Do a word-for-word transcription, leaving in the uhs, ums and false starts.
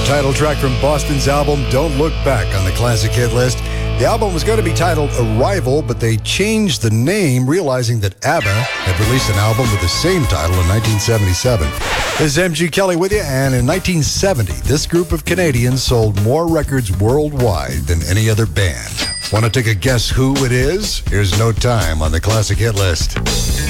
the title track from Boston's album Don't Look Back on the classic hit list. The album was going to be titled Arrival, but they changed the name, realizing that ABBA had released an album with the same title in nineteen seventy-seven. This is M G Kelly with you, and in nineteen seventy, this group of Canadians sold more records worldwide than any other band. Want to take a guess who it is? Here's No Time on the classic hit list.